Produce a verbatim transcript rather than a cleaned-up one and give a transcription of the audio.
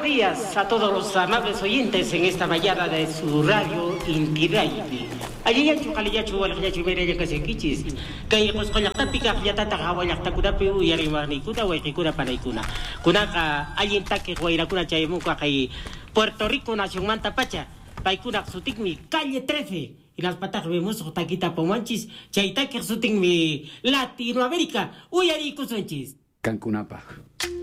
días a todos los amables oyentes en esta mañana de su radio Inti Raymi. Aliyachu kaliyachu walyachu mereya kasekichis. Kay qusqallaqtapiqa qillatata hawallaqtakunapi uyarimarniykuna wayqikuna panaykuna. Kunaqa allintaki wayrakuna chaymunqa kay Puerto Rico nacionmanta pacha. Paykunaq sutinmi calle trece. Y las patas vemos taquita pomanchis, chaytaki sutinmi Latinoamérica uyariykusunchis. Cancunapaq.